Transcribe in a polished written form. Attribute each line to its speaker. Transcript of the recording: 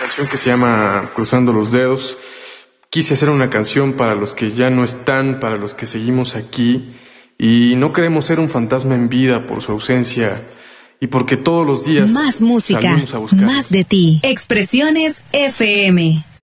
Speaker 1: canción que se llama Cruzando los Dedos. Quise hacer una canción para los que ya no están, para los que seguimos aquí y no queremos ser un fantasma en vida por su ausencia y porque todos los días
Speaker 2: más música,
Speaker 1: salimos a buscar
Speaker 2: más de ti. Expresiones FM.